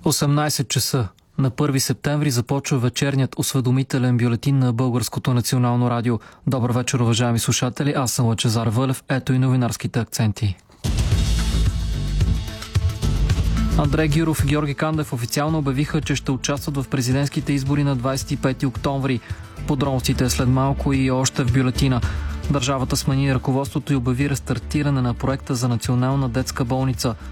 18 часа. На 1 септември започва вечерният осведомителен бюлетин на Българското национално радио. Добър вечер, уважаеми слушатели. Аз съм Лъчезар Вълев. Ето и новинарските акценти. Андрей Гюров и Георги Кандев официално обявиха, че ще участват в президентските избори на 25 октомври. Подробностите след малко и още в бюлетина. Държавата смени ръководството и обяви рестартиране на проекта за национална детска болница.